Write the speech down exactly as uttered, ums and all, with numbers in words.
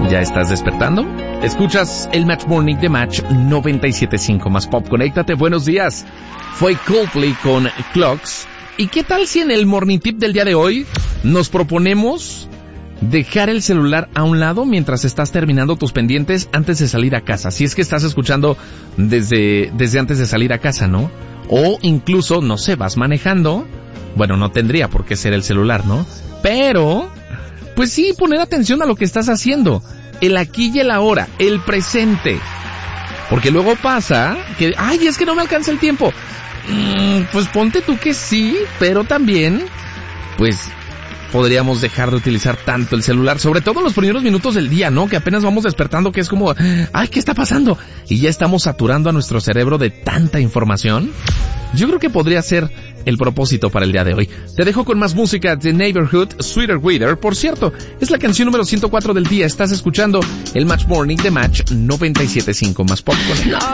¿Ya estás despertando? Escuchas el Match Morning de Match noventa y siete punto cinco más Pop. Conéctate, buenos días. Fue Coldplay con Clocks. ¿Y qué tal si en el Morning Tip del día de hoy nos proponemos dejar el celular a un lado mientras estás terminando tus pendientes antes de salir a casa? Si es que estás escuchando desde, desde antes de salir a casa, ¿no? O incluso, no sé, vas manejando. Bueno, no tendría por qué ser el celular, ¿no? Pero, pues sí, poner atención a lo que estás haciendo. El aquí y el ahora, el presente. Porque luego pasa que, ay, es que no me alcanza el tiempo. Mm, pues ponte tú que sí, pero también, pues, podríamos dejar de utilizar tanto el celular, sobre todo en los primeros minutos del día, ¿no? Que apenas vamos despertando, que es como, ay, ¿qué está pasando? Y ya estamos saturando a nuestro cerebro de tanta información. Yo creo que podría ser el propósito para el día de hoy. Te dejo con más música de Neighborhood, Sweeter Weather. Por cierto, es la canción número ciento cuatro del día. Estás escuchando el Match Morning de Match noventa y siete punto cinco más Pop.